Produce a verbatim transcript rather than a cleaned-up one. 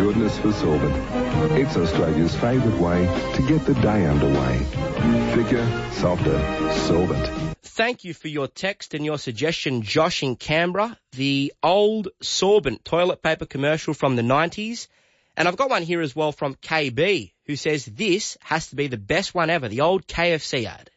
goodness for sorbent. It's Australia's favourite way to get the day underway. Thicker, softer, sorbent. Thank you for your text and your suggestion, Josh in Canberra. The old sorbent toilet paper commercial from the nineties. And I've got one here as well from K B, who says this has to be the best one ever, the old K F C ad.